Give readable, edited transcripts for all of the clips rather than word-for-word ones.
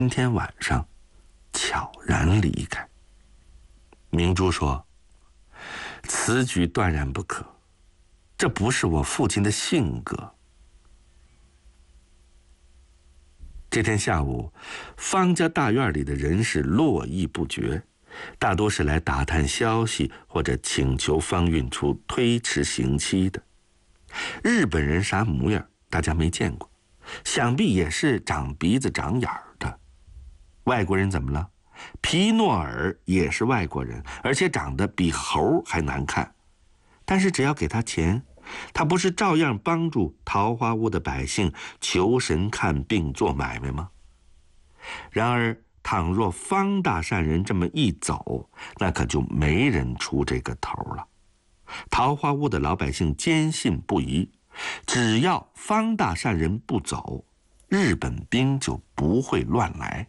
今天晚上悄然离开。明珠说：“此举断然不可，这不是我父亲的性格。”这天下午，方家大院里的人是络绎不绝，大多是来打探消息或者请求方运初推迟刑期的。日本人啥模样，大家没见过，想必也是长鼻子长眼儿的。外国人怎么了？皮诺尔也是外国人，而且长得比猴还难看。但是只要给他钱，他不是照样帮助桃花坞的百姓求神看病做买卖吗？然而倘若方大善人这么一走，那可就没人出这个头了。桃花坞的老百姓坚信不疑，只要方大善人不走，日本兵就不会乱来。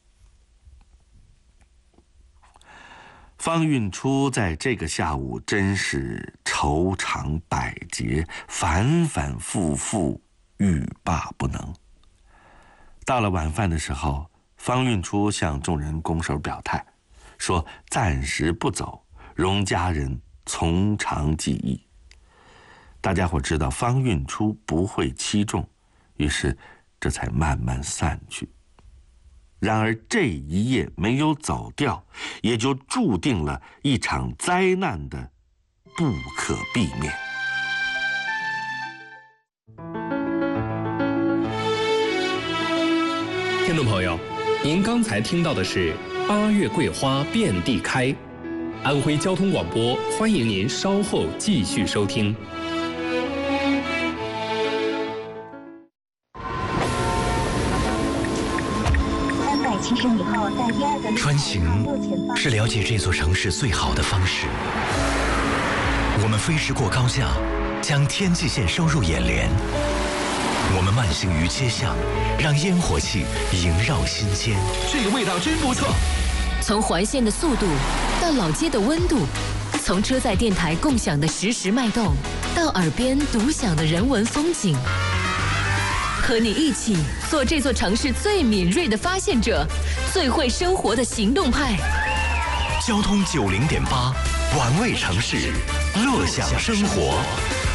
方运初在这个下午真是愁肠百结，反反复复，欲罢不能。到了晚饭的时候，方运初向众人拱手表态，说暂时不走，容家人从长计议。大家伙知道方运初不会欺众，于是这才慢慢散去。然而这一夜没有走掉，也就注定了一场灾难的不可避免。 听众朋友，您刚才听到的是8月桂花遍地开，安徽交通广播欢迎您稍后继续收听。 穿行是了解这座城市最好的方式。我们飞驰过高架，将天际线收入眼帘。我们慢行于街巷，让烟火气萦绕心间。 这个味道真不错。 从环线的速度到老街的温度，从车载电台共享的实时脉动，到耳边独享的人文风景。和你一起做这座城市最敏锐的发现者，最会生活的行动派。 交通90.8，玩味城市，乐享生活。